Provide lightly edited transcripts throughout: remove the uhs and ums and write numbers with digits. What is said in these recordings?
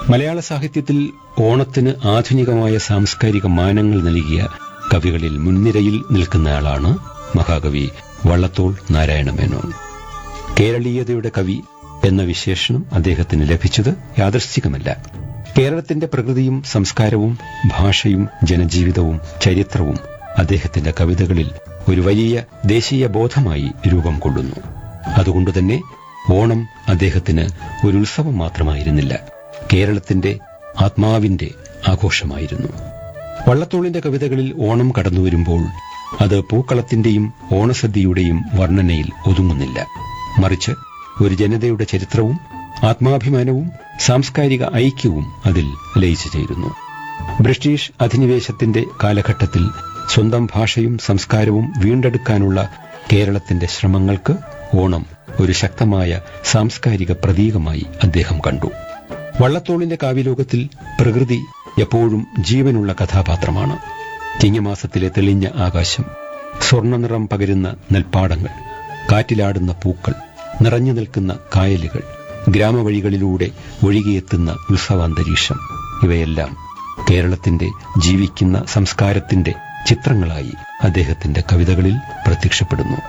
മലയാള സാഹിത്യത്തിൽ ഓണത്തിന് ആധുനികമായ സാംസ്കാരിക മാനങ്ങൾ നൽകിയ കവികളിൽ മുൻനിരയിൽ നിൽക്കുന്നയാളാണ് മഹാകവി വള്ളത്തോൾ നാരായണ മേനോൻ. കേരളീയതയുടെ കവി എന്ന വിശേഷണം അദ്ദേഹത്തിന് ലഭിച്ചത് യാദൃശ്ചികമല്ല. കേരളത്തിന്റെ പ്രകൃതിയും സംസ്കാരവും ഭാഷയും ജനജീവിതവും ചരിത്രവും അദ്ദേഹത്തിന്റെ കവിതകളിൽ ഒരു വലിയ ദേശീയ ബോധമായി രൂപം കൊള്ളുന്നു. അതുകൊണ്ടുതന്നെ ഓണം അദ്ദേഹത്തിന് ഒരു ഉത്സവം മാത്രമായിരുന്നില്ല, കേരളത്തിന്റെ ആത്മാവിന്റെ ആഘോഷമായിരുന്നു. വള്ളത്തോളിന്റെ കവിതകളിൽ ഓണം കടന്നുവരുമ്പോൾ അത് പൂക്കളത്തിന്റെയും ഓണസദ്യയുടെയും വർണ്ണനയിൽ ഒതുങ്ങുന്നില്ല. മറിച്ച് ഒരു ജനതയുടെ ചരിത്രവും ആത്മാഭിമാനവും സാംസ്കാരിക ഐക്യവും അതിൽ ലയിച്ചു ചേരുന്നു. ബ്രിട്ടീഷ് അധിനിവേശത്തിന്റെ കാലഘട്ടത്തിൽ സ്വന്തം ഭാഷയും സംസ്കാരവും വീണ്ടെടുക്കാനുള്ള കേരളത്തിന്റെ ശ്രമങ്ങൾക്ക് ഓണം ഒരു ശക്തമായ സാംസ്കാരിക പ്രതീകമായി അദ്ദേഹം കണ്ടു. വള്ളത്തോളിന്റെ കാവ്യലോകത്തിൽ പ്രകൃതി എപ്പോഴും ജീവനുള്ള കഥാപാത്രമാണ്. ചിങ്ങമാസത്തിലെ തെളിഞ്ഞ ആകാശം, സ്വർണ്ണനിറം പകരുന്ന നെൽപ്പാടങ്ങൾ, കാറ്റിലാടുന്ന പൂക്കൾ, നിറഞ്ഞു നിൽക്കുന്ന കായലുകൾ, ഗ്രാമവഴികളിലൂടെ ഒഴുകിയെത്തുന്ന ഉത്സവാന്തരീക്ഷം, ഇവയെല്ലാം കേരളത്തിന്റെ ജീവിക്കുന്ന സംസ്കാരത്തിന്റെ ചിത്രങ്ങളായി അദ്ദേഹത്തിന്റെ കവിതകളിൽ പ്രത്യക്ഷപ്പെടുന്നു.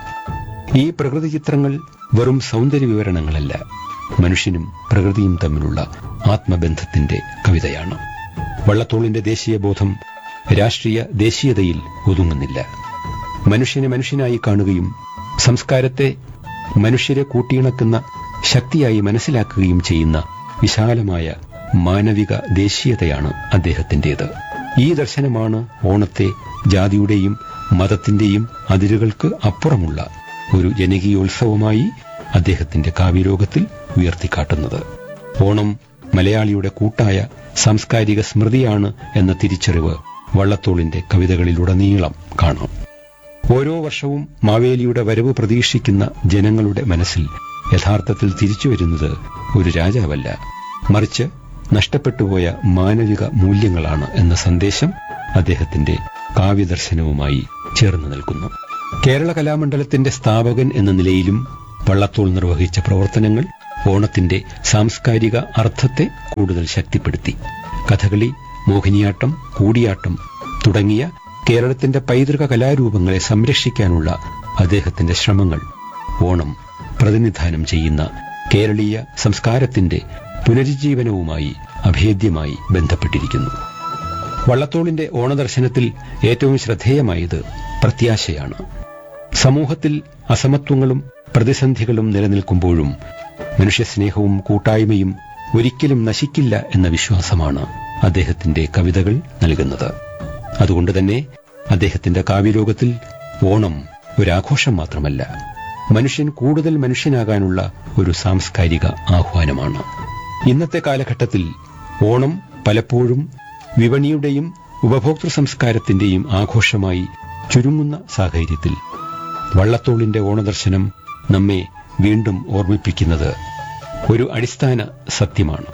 ഈ പ്രകൃതി ചിത്രങ്ങൾ വെറും സൗന്ദര്യ വിവരണങ്ങളല്ല, മനുഷ്യനും പ്രകൃതിയും തമ്മിലുള്ള ആത്മബന്ധത്തിന്റെ കവിതയാണ്. വള്ളത്തോളിന്റെ ദേശീയബോധം രാഷ്ട്രീയ ദേശീയതയിൽ ഒതുങ്ങുന്നില്ല. മനുഷ്യനെ മനുഷ്യനായി കാണുകയും സംസ്കാരത്തെ മനുഷ്യരെ കൂട്ടിയിണക്കുന്ന ശക്തിയായി മനസ്സിലാക്കുകയും ചെയ്യുന്ന വിശാലമായ മാനവിക ദേശീയതയാണ് അദ്ദേഹത്തിന്റേത്. ഈ ദർശനമാണ് ഓണത്തെ ജാതിയുടെയും മതത്തിന്റെയും അതിരുകൾക്ക് അപ്പുറമുള്ള ഒരു ജനകീയോത്സവമായി അദ്ദേഹത്തിന്റെ കാവ്യലോകത്തിൽ ഉയർത്തിക്കാട്ടുന്നത്. ഓണം മലയാളിയുടെ കൂട്ടായ സാംസ്കാരിക സ്മൃതിയാണ് എന്ന തിരിച്ചറിവ് വള്ളത്തോളിന്റെ കവിതകളിലുടനീളം കാണാം. ഓരോ വർഷവും മാവേലിയുടെ വരവ് പ്രതീക്ഷിക്കുന്ന ജനങ്ങളുടെ മനസ്സിൽ യഥാർത്ഥത്തിൽ തിരിച്ചുവരുന്നത് ഒരു രാജാവല്ല, മറിച്ച് നഷ്ടപ്പെട്ടുപോയ മാനവിക മൂല്യങ്ങളാണ് എന്ന സന്ദേശം അദ്ദേഹത്തിന്റെ കാവ്യദർശനവുമായി ചേർന്ന് നിൽക്കുന്നു. കേരള കലാമണ്ഡലത്തിന്റെ സ്ഥാപകൻ എന്ന നിലയിലും വള്ളത്തോൾ നിർവഹിച്ച പ്രവർത്തനങ്ങൾ ഓണത്തിന്റെ സാംസ്കാരിക അർത്ഥത്തെ കൂടുതൽ ശക്തിപ്പെടുത്തി. കഥകളി, മോഹിനിയാട്ടം, കൂടിയാട്ടം തുടങ്ങിയ കേരളത്തിന്റെ പൈതൃക കലാരൂപങ്ങളെ സംരക്ഷിക്കാനുള്ള അദ്ദേഹത്തിന്റെ ശ്രമങ്ങൾ ഓണം പ്രതിനിധാനം ചെയ്യുന്ന കേരളീയ സംസ്കാരത്തിന്റെ പുനരുജ്ജീവനവുമായി അഭേദ്യമായി ബന്ധപ്പെട്ടിരിക്കുന്നു. വള്ളത്തോളിന്റെ ഓണദർശനത്തിൽ ഏറ്റവും ശ്രദ്ധേയമായത് പ്രത്യാശയാണ്. സമൂഹത്തിൽ അസമത്വങ്ങളും പ്രതിസന്ധികളും നിലനിൽക്കുമ്പോഴും മനുഷ്യസ്നേഹവും കൂട്ടായ്മയും ഒരിക്കലും നശിക്കില്ല എന്ന വിശ്വാസമാണ് അദ്ദേഹത്തിന്റെ കവിതകൾ നൽകുന്നത്. അതുകൊണ്ടുതന്നെ അദ്ദേഹത്തിന്റെ കാവ്യലോകത്തിൽ ഓണം ഒരാഘോഷം മാത്രമല്ല, മനുഷ്യൻ കൂടുതൽ മനുഷ്യനാകാനുള്ള ഒരു സാംസ്കാരിക ആഹ്വാനമാണ്. ഇന്നത്തെ കാലഘട്ടത്തിൽ ഓണം പലപ്പോഴും വിപണിയുടെയും ഉപഭോക്തൃ സംസ്കാരത്തിന്റെയും ആഘോഷമായി ചുരുങ്ങുന്ന സാഹചര്യത്തിൽ വള്ളത്തോളിന്റെ ഓണദർശനം നമ്മെ വീണ്ടും ഓർമ്മിപ്പിക്കുന്നത് ഒരു അടിസ്ഥാന സത്യമാണ്.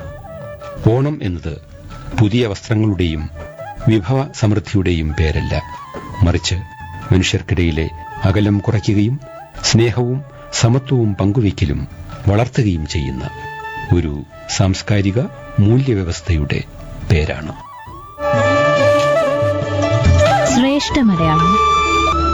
ഓണം എന്നത് പുതിയ വസ്ത്രങ്ങളുടെയും വിഭവ സമൃദ്ധിയുടെയും പേരല്ല, മറിച്ച് മനുഷ്യർക്കിടയിലെ അകലം കുറയ്ക്കുകയും സ്നേഹവും സമത്വവും പങ്കുവയ്ക്കലും വളർത്തുകയും ചെയ്യുന്ന ഒരു സാംസ്കാരിക മൂല്യവ്യവസ്ഥയുടെ പേരാണ്. ശ്രേഷ്ഠ മലയാളം.